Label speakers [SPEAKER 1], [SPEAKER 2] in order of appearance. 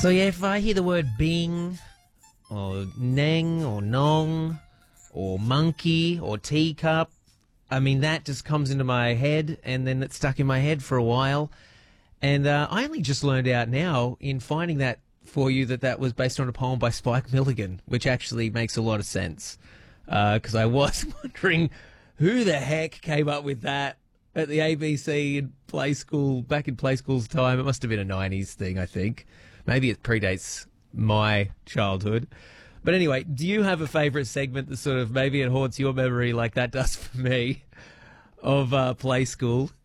[SPEAKER 1] So yeah, if I hear the word bing, or neng, or nong, or monkey, or teacup, I mean, that just comes into my head, and then it's stuck in my head for a while. And I only just learned out now in finding that for you that was based on a poem by Spike Milligan, which actually makes a lot of sense. Because I was wondering who the heck came up with that at the ABC in play school, back in play school's time. It must have been a 90s thing, I think. Maybe it predates my childhood. But anyway, do you have a favourite segment that sort of maybe it haunts your memory like that does for me of play school?